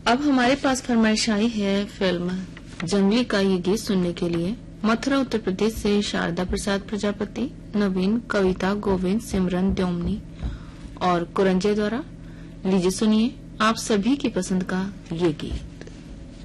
अब हमारे पास फरमाइश आई है फिल्म जंगली का ये गीत सुनने के लिए। मथुरा उत्तर प्रदेश से शारदा प्रसाद प्रजापति, नवीन, कविता, गोविंद, सिमरन, द्योमनी और कुरंजे द्वारा। लीजिए सुनिए आप सभी की पसंद का ये गीत।